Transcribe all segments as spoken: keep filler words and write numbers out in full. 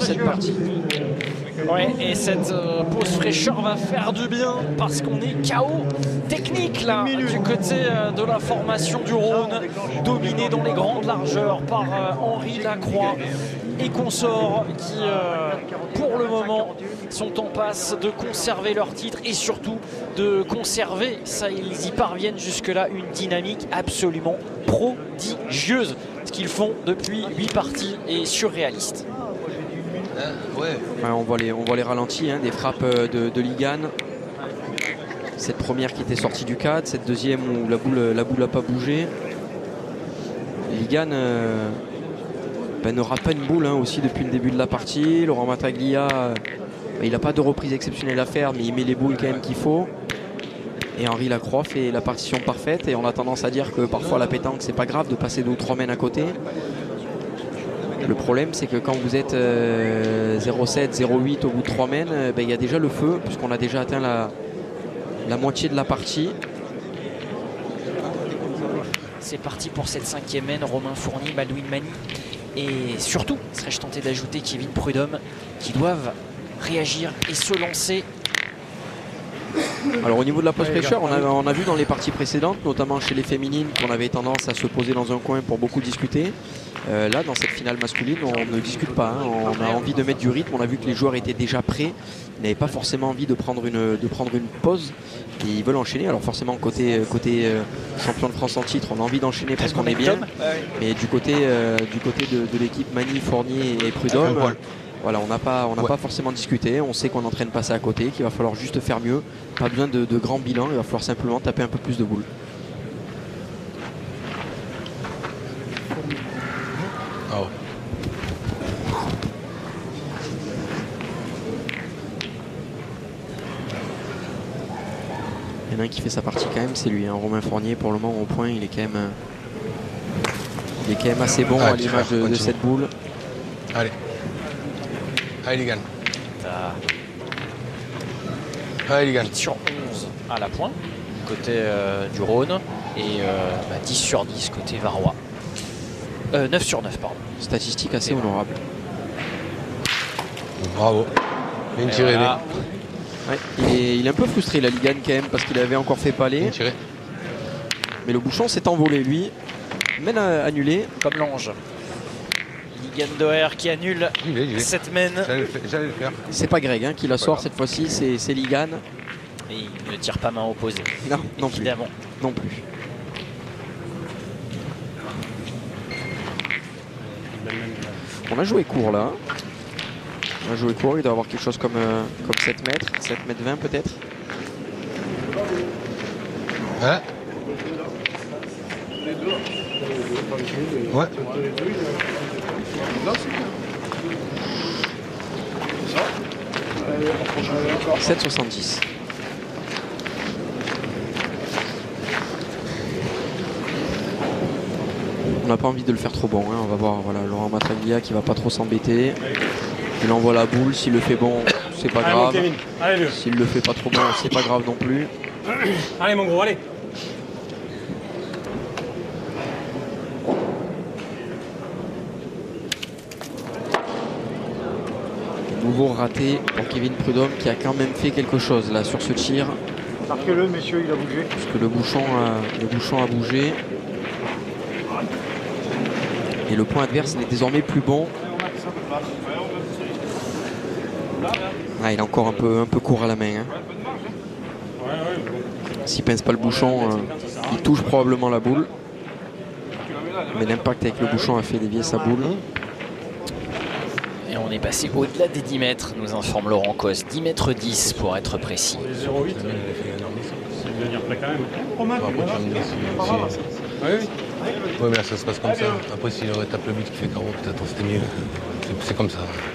sur cette partie. Ouais, et cette euh, pause fraîcheur va faire du bien parce qu'on est K O technique là du côté euh, de la formation du Rhône, dominé dans les grandes largeurs par euh, Henri Lacroix et consorts qui euh, pour le moment sont en passe de conserver leur titre et surtout de conserver, ça ils y parviennent jusque là, une dynamique absolument prodigieuse. Ce qu'ils font depuis huit parties est surréaliste. Ouais. Ouais, on voit les, on voit les ralentis, hein, des frappes de, de Ligan. Cette première qui était sortie du cadre, cette deuxième où la boule la boule n'a pas bougé. Ligan euh, ben, ne rate pas une boule hein, aussi depuis le début de la partie. Laurent Battaglia, euh, ben, il n'a pas de reprise exceptionnelle à faire, mais il met les boules quand même qu'il faut. Et Henri Lacroix fait la partition parfaite. Et on a tendance à dire que parfois la pétanque, c'est pas grave de passer deux ou trois mènes à côté. Le problème, c'est que quand vous êtes euh, zéro sept, zéro huit au bout de trois mènes, euh, ben, il y a déjà le feu, puisqu'on a déjà atteint la, la moitié de la partie. C'est parti pour cette cinquième mène. Romain Fournier, Baldwin Mani et surtout, serais-je tenté d'ajouter Kevin Prudhomme, qui doivent réagir et se lancer. Alors au niveau de la pause fraîcheur, on a, on a vu dans les parties précédentes, notamment chez les féminines, qu'on avait tendance à se poser dans un coin pour beaucoup discuter. Euh, là, dans cette finale masculine, on ne discute pas. Hein. On a envie de mettre du rythme. On a vu que les joueurs étaient déjà prêts. Ils n'avaient pas forcément envie de prendre une, de prendre une pause. Et ils veulent enchaîner. Alors forcément, côté, côté euh, champion de France en titre, on a envie d'enchaîner parce qu'on est bien. Mais du côté, euh, du côté de, de l'équipe Mani, Fournier et Prudhomme, euh, voilà, on n'a pas, on n'a ouais. pas forcément discuté. On sait qu'on est en train de passer à côté, qu'il va falloir juste faire mieux. Pas besoin de, de grands bilans. Il va falloir simplement taper un peu plus de boules. Oh. Il y en a un qui fait sa partie quand même, c'est lui, hein, Romain Fournier. Pour le moment au point, il est quand même, euh, il est quand même assez bon ah, à l'image de, de cette boule. Allez, allez Ligan. Ah. Allez Ligan. huit sur onze à la pointe côté euh, du Rhône et euh, bah, dix sur dix côté Varois. Euh, neuf sur neuf, pardon. Statistique assez honorable. Bravo. Bien tiré. Voilà. Ouais, il, est, il est un peu frustré, la Ligan, quand même, parce qu'il avait encore fait palais. Mais le bouchon s'est envolé, lui. Mène à annuler. Comme l'ange. Ligan Doher qui annule cette mène. J'allais le faire. C'est pas Greg hein, qui la sort cette fois-ci, c'est Ligan. Et il ne tire pas main opposée. Non, non évidemment. Plus. Non plus. On a joué court là. On a joué court, il doit avoir quelque chose comme, euh, comme sept mètres, sept mètres vingt peut-être. Hein? Ouais. sept soixante-dix. On n'a pas envie de le faire trop bon, hein. On va voir voilà, Laurent Battaglia qui va pas trop s'embêter. Il envoie la boule, s'il le fait bon, c'est pas grave. S'il le fait pas trop bon, c'est pas grave non plus. Allez mon gros, allez. Nouveau raté pour Kevin Prudhomme qui a quand même fait quelque chose là sur ce tir. Marquez-le messieurs, il a bougé. Parce que le bouchon a, le bouchon a bougé. Et le point adverse n'est désormais plus bon. Ah, il est encore un peu, un peu court à la main. Hein. S'il pince pas le bouchon, euh, il touche probablement la boule. Mais l'impact avec le bouchon a fait dévier sa boule. Et on est passé au-delà des dix mètres, nous informe Laurent Cos. dix mètres dix pour être précis. zéro huit, c'est devenir prêt quand même. Oui, oui. Oui, mais là, ça se passe comme ça. Après, s'il aurait tapé le but qui fait carreau, peut-être c'était mieux. C'est comme ça.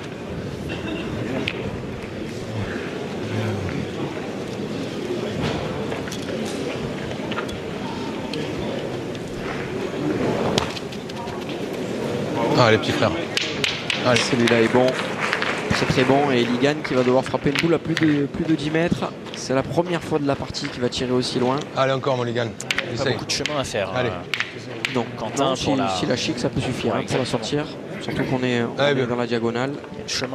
Ah, les petits frères. Allez, celui-là est bon. C'est très bon. Et Ligan qui va devoir frapper une boule à plus de, plus de dix mètres. C'est la première fois de la partie qu'il va tirer aussi loin. Allez, encore, mon Ligan. Pas beaucoup de chemin à faire. Allez. Euh, non, Quentin, non si, pour la... si la chic, ça peut suffire ouais, hein, pour la sortir. Surtout qu'on est, on Allez, est dans la diagonale. Chemin